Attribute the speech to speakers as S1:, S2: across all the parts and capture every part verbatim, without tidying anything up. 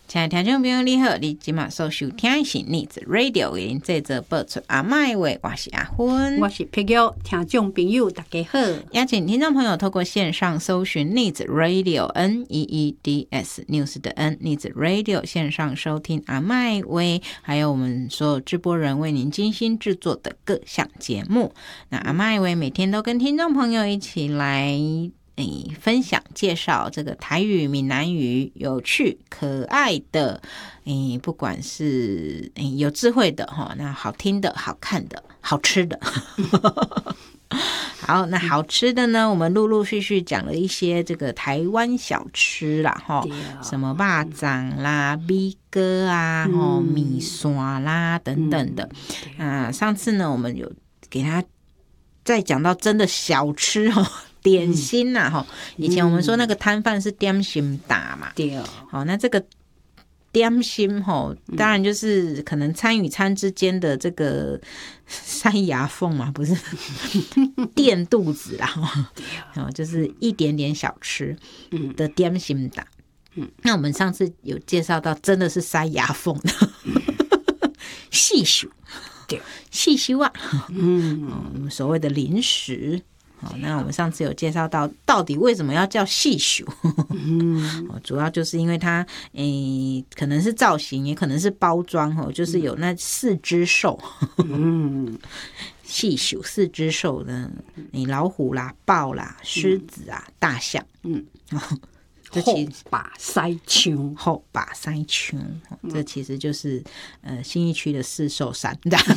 S1: 亲爱的听众朋友你好，你今晚所收听的是逆子 Radio 为这则播出阿麦话，我是阿芬，
S2: 我是佩玉，听众朋友大家好。
S1: 邀请听众朋友透过线上搜寻逆子 Radio N E E D S News 的 N 逆子 Radio 线上收听阿麦话，还有我们所有直播人为您精心制作的各项节目。那阿麦话每天都跟听众朋友一起来诶，分享介绍这个台语、闽南语有趣可爱的，诶，不管是诶有智慧的哈，那好听的、好看的、好吃的。好，那好吃的呢，我们陆陆续续讲了一些这个台湾小吃啦，哈，什么肉粽啦、米糕啊、哈、米线啦等等的。啊，上次呢，我们有给他再讲到真的小吃哦。点心呐、啊，哈、嗯！以前我们说那个摊贩是点心打嘛，对、嗯，好，那这个点心哈，当然就是可能餐与餐之间的这个塞牙缝嘛，不是垫肚子啦，哦，就是一点点小吃的点心打。嗯，那我们上次有介绍到，真的是塞牙缝的，细数，对，细数啊，嗯，嗯，所谓的零食。好，那我们上次有介绍到，到底为什么要叫细数？嗯，主要就是因为它，诶、欸，可能是造型，也可能是包装，哦，就是有那四只兽。嗯，细数四只兽呢，你老虎啦、豹啦、狮子啊、大象，嗯，这其实
S2: 后把塞丘，
S1: 后把塞丘，这其实就是呃信义区的四兽山。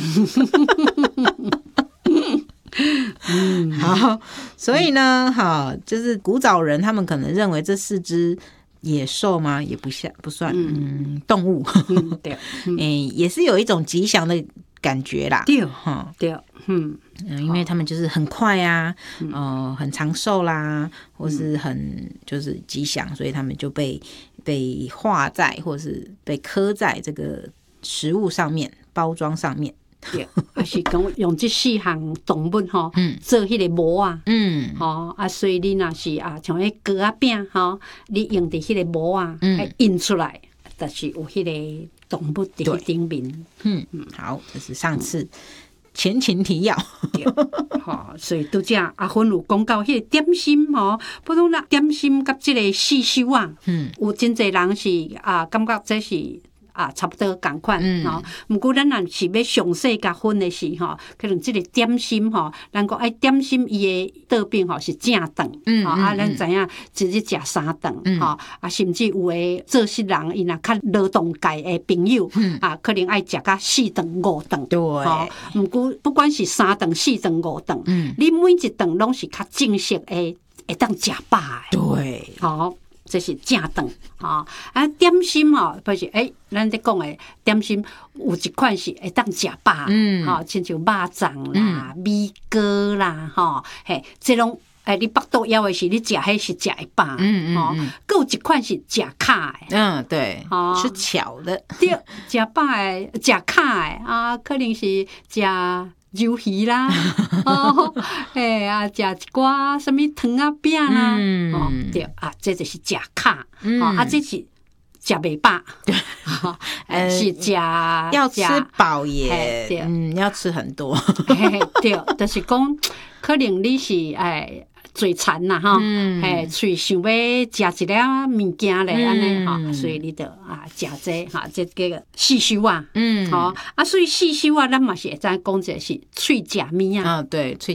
S1: 嗯，好，所以呢，好，就是古早人他们可能认为这四只野兽嘛，也不像不算，嗯，动物，嗯，对，嗯、欸，也是有一种吉祥的感觉啦，
S2: 对，哈，对，嗯，
S1: 嗯，因为他们就是很快啊，嗯、呃，很长寿啦，或是很就是吉祥，所以他们就被被画在或是被刻在这个食物上面、包装上面。
S2: 对，还是讲用这四项动物吼，做迄个模啊，嗯，吼啊，所以你若是啊，像迄糕仔饼吼，你用伫迄个模啊，嗯，印出来，就是有迄个动物伫迄顶面。嗯
S1: 嗯，好，这是上次前情提要。
S2: 好，所以拄则阿芬有讲到迄个点心吼，不如那点心甲即个四秀啊，嗯，有真侪人是啊，感觉这是。啊，差不多同款吼。毋过咱若是要详细甲分的是吼，可能即个点心吼，咱讲爱点心伊的桌边吼是正顿，吼啊，咱知影一日食三顿吼，啊，甚至有诶做事人伊若较劳动界诶朋友啊，可能爱食甲四顿五顿，对，吼。毋过不管是三顿、四顿、五顿，你每一顿拢是较正式诶，会当食饱诶，
S1: 对，
S2: 吼。这是正顿吼啊，点心吼，不是诶，咱咧讲诶点心有一款是会当食饱，嗯，吼，亲像肉粽啦、米糕啦，吼，嘿，这种诶，你腹肚枵诶时，你食迄是食会饱，嗯嗯，吼，佫有一款是食卡诶，
S1: 嗯，对，哦，是巧的，
S2: 对，食饱诶，食卡诶啊，可能是食。鱿鱼啦，哦，哎啊，食一寡什么糖啊饼啦，嗯、哦，对啊，这就是食卡，嗯、哦，啊，这是食袂饱，对，呃，是食
S1: 要吃饱也，嗯，要吃很多，
S2: 对，就是讲，可能你是哎。嘴馋啦哈，哎，嘴想要食一粒物件咧，安尼哈，所以你就啊食这哈，这个四秀啊，嗯，好啊，所以四秀啊，咱嘛是会知讲者是喙食物啊，
S1: 啊，对，喙